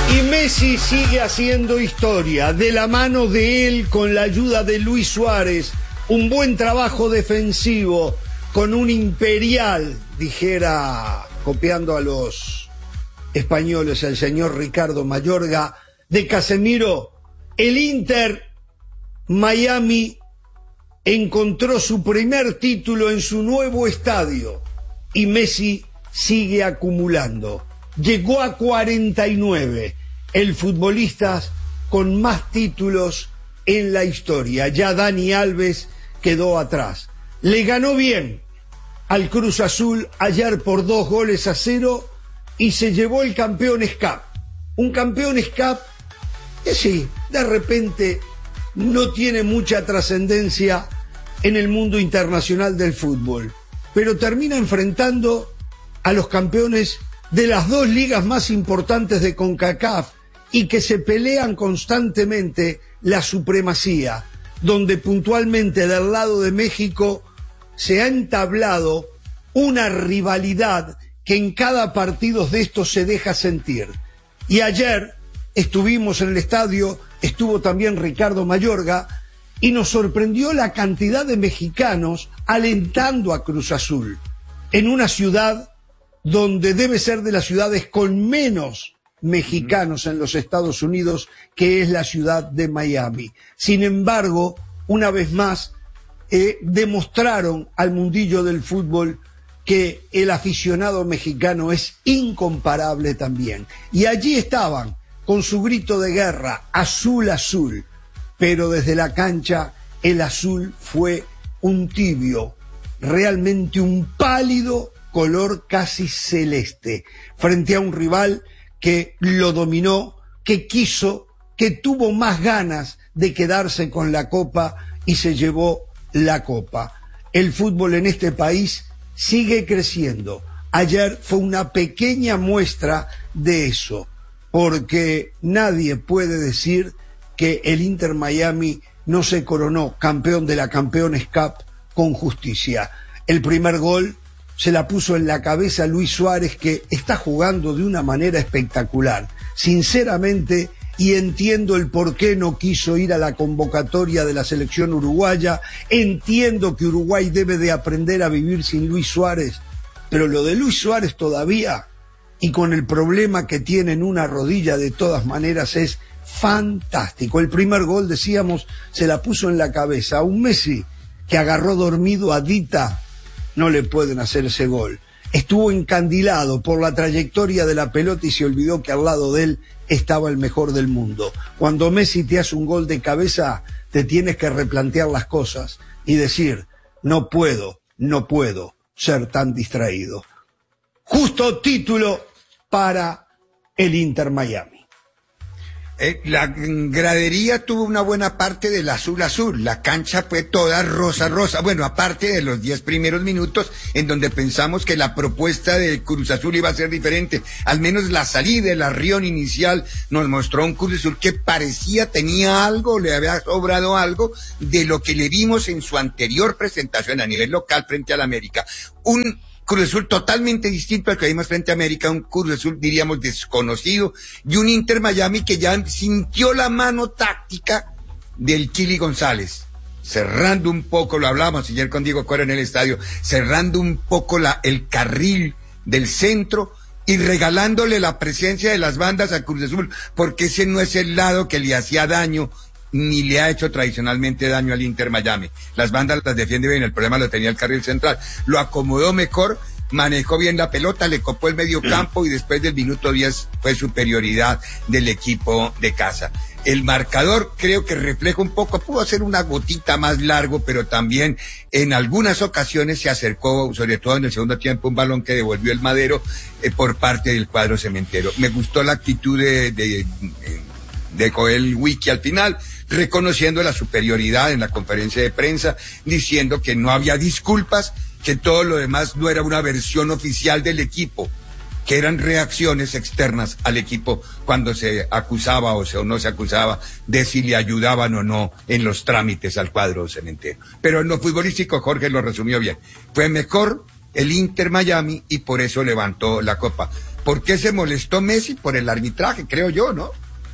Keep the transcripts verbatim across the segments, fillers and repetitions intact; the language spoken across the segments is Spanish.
Y Messi sigue haciendo historia, de la mano de él, con la ayuda de Luis Suárez, un buen trabajo defensivo, con un imperial, dijera, copiando a los españoles, el señor Ricardo Mayorga, de Casemiro. El Inter Miami encontró su primer título en su nuevo estadio y Messi sigue acumulando. Llegó a cuarenta y nueve, el futbolista con más títulos en la historia. Ya Dani Alves quedó atrás. Le ganó bien al Cruz Azul ayer por dos goles a cero y se llevó el Campeones Cup. Un Campeones Cup que sí, de repente no tiene mucha trascendencia en el mundo internacional del fútbol, pero termina enfrentando a los campeones de las dos ligas más importantes de CONCACAF y que se pelean constantemente la supremacía, donde puntualmente del lado de México se ha entablado una rivalidad que en cada partido de estos se deja sentir. Y ayer estuvimos en el estadio, estuvo también Ricardo Mayorga, y nos sorprendió la cantidad de mexicanos alentando a Cruz Azul, en una ciudad donde debe ser de las ciudades con menos mexicanos en los Estados Unidos, que es la ciudad de Miami. Sin embargo, una vez más, eh, demostraron al mundillo del fútbol que el aficionado mexicano es incomparable también. Y allí estaban, con su grito de guerra, azul, azul, pero desde la cancha el azul fue un tibio, realmente un pálido color casi celeste, frente a un rival que lo dominó, que quiso, que tuvo más ganas de quedarse con la copa y se llevó la copa. El fútbol en este país sigue creciendo. Ayer fue una pequeña muestra de eso, porque nadie puede decir que el Inter Miami no se coronó campeón de la Campeones Cup con justicia. El primer gol se la puso en la cabeza Luis Suárez, que está jugando de una manera espectacular. Sinceramente, y entiendo el por qué no quiso ir a la convocatoria de la selección uruguaya, entiendo que Uruguay debe de aprender a vivir sin Luis Suárez, pero lo de Luis Suárez todavía, y con el problema que tiene en una rodilla de todas maneras, es fantástico. El primer gol, decíamos, se la puso en la cabeza. A un Messi que agarró dormido a Dita, no le pueden hacer ese gol. Estuvo encandilado por la trayectoria de la pelota y se olvidó que al lado de él estaba el mejor del mundo. Cuando Messi te hace un gol de cabeza, te tienes que replantear las cosas y decir, no puedo, no puedo ser tan distraído. Justo título para el Inter Miami. Eh, la gradería tuvo una buena parte del azul azul, la cancha fue toda rosa rosa, bueno, aparte de los diez primeros minutos en donde pensamos que la propuesta de Cruz Azul iba a ser diferente, al menos la salida, el arrión inicial nos mostró un Cruz Azul que parecía tenía algo, le había sobrado algo de lo que le vimos en su anterior presentación a nivel local frente al América, un Cruz Azul totalmente distinto al que vimos frente a América, un Cruz Azul diríamos desconocido, y un Inter Miami que ya sintió la mano táctica del Chili González, cerrando un poco, lo hablamos ayer con Diego Cuero en el estadio, cerrando un poco la, el carril del centro y regalándole la presencia de las bandas a Cruz Azul, porque ese no es el lado que le hacía daño ni le ha hecho tradicionalmente daño al Inter Miami. Las bandas las defiende bien, el problema lo tenía el carril central. Lo acomodó mejor, manejó bien la pelota, le copó el medio campo y después del minuto diez fue superioridad del equipo de casa. El marcador creo que refleja un poco, pudo ser una gotita más largo, pero también en algunas ocasiones se acercó, sobre todo en el segundo tiempo, un balón que devolvió el Madero eh, por parte del cuadro cementero. Me gustó la actitud de... de, de de Joel Wiki al final, reconociendo la superioridad en la conferencia de prensa, diciendo que no había disculpas, que todo lo demás no era una versión oficial del equipo, que eran reacciones externas al equipo cuando se acusaba o, se, o no se acusaba de si le ayudaban o no en los trámites al cuadro cementero. Pero en lo futbolístico Jorge lo resumió bien. Fue mejor el Inter Miami y por eso levantó la copa. ¿por qué se molestó Messi? Por el arbitraje, creo yo, ¿no?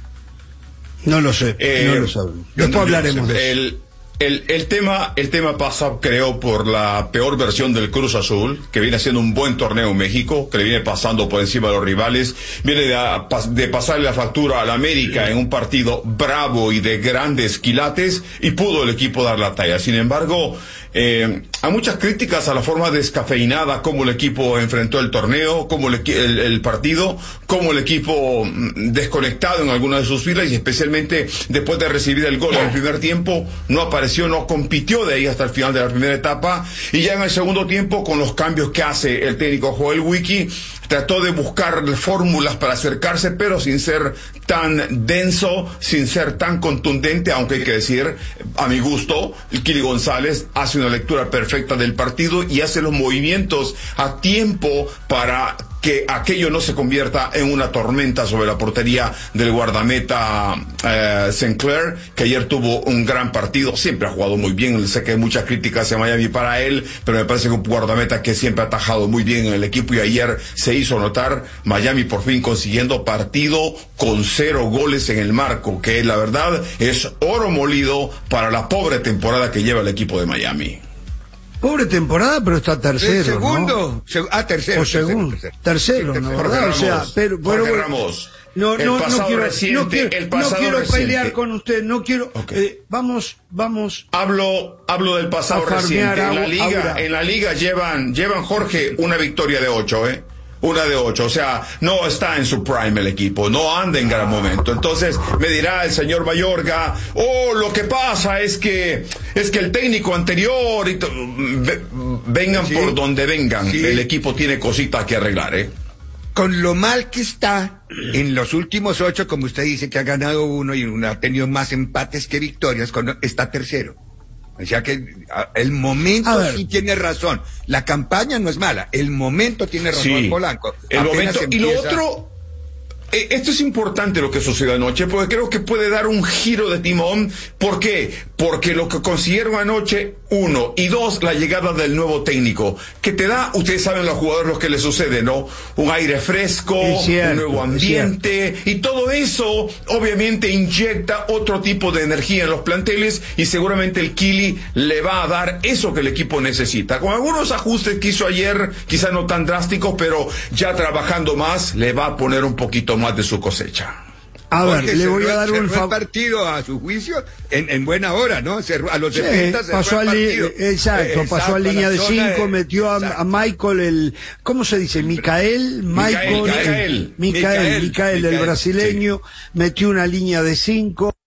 No lo sé, eh, no lo sabemos. Después no, hablaremos no de eso. el, el, el tema el tema pasa, creo, por la peor versión del Cruz Azul, que viene haciendo un buen torneo en México, que le viene pasando por encima de los rivales, viene de, a, de pasarle la factura al América en un partido bravo y de grandes quilates, y pudo el equipo dar la talla. Sin embargo, eh, hay muchas críticas a la forma descafeinada como el equipo enfrentó el torneo, como el, el, el partido, como el equipo desconectado en algunas de sus filas, y especialmente después de recibir el gol en el primer tiempo, no apareció, no compitió de ahí hasta el final de la primera etapa, y ya en el segundo tiempo, con los cambios que hace el técnico Joel Wiki, trató de buscar fórmulas para acercarse, pero sin ser tan denso, sin ser tan contundente, aunque hay que decir, a mi gusto, el Kili González hace una lectura perfecta del partido y hace los movimientos a tiempo para que aquello no se convierta en una tormenta sobre la portería del guardameta eh, Sinclair, que ayer tuvo un gran partido, siempre ha jugado muy bien. Sé que hay muchas críticas en Miami para él, pero me parece que un guardameta que siempre ha atajado muy bien en el equipo, y ayer se hizo notar. Miami por fin consiguiendo partido con cero goles en el marco, que la verdad es oro molido para la pobre temporada que lleva el equipo de Miami. Pobre temporada, pero está tercero, ¿El segundo? ¿no? Se- ah, tercero. O segundo. Tercero, Tercero, tercero. ¿no? Sí, ¿Verdad? O sea, Ramos, pero, pero Jorge bueno, Ramos. No, El no, no pasado quiero, reciente, no quiero, el pasado no quiero reciente. pelear con usted, no quiero. Okay. Eh, vamos, vamos. Hablo, hablo del pasado A farmear reciente. En la agua- liga, aura. en la liga llevan, llevan Jorge una victoria de ocho, ¿eh? Una de ocho, o sea, no está en su prime el equipo, no anda en gran momento. Entonces me dirá el señor Mayorga, oh, lo que pasa es que es que el técnico anterior, y to- ve- vengan Sí. por donde vengan, Sí. el equipo tiene cositas que arreglar, ¿eh? Con lo mal que está en los últimos ocho, como usted dice, que ha ganado uno y uno ha tenido más empates que victorias, con- está tercero. O sea que a, el momento A ver. sí tiene razón. La campaña no es mala, el momento tiene razón, Sí, Polanco. el Apenas momento. Y lo empieza- otro, eh, esto es importante lo que sucedió anoche, porque creo que puede dar un giro de timón. ¿Por qué? Porque lo que consiguieron anoche, uno, y dos, la llegada del nuevo técnico, que te da, ustedes saben los jugadores lo que les sucede, ¿no? Un aire fresco, Es cierto, un nuevo es ambiente, y todo eso obviamente inyecta otro tipo de energía en los planteles, y seguramente el Kili le va a dar eso que el equipo necesita. Con algunos ajustes que hizo ayer, quizá no tan drásticos, pero ya trabajando más, le va a poner un poquito más de su cosecha. A ver, Jorge, le voy cerró- a dar cerró un el favor. partido a su juicio en, en buena hora, ¿no? Cerró, a los Sí, setenta cerró pasó el a li- partido. exacto, Eh, pasó a exacto, línea la de zona cinco, metió a, exacto. a Michael el, ¿cómo se dice? Micael, Michael, Micael. Micael, Micael, Micael, el Micael, brasileño, metió una línea de cinco.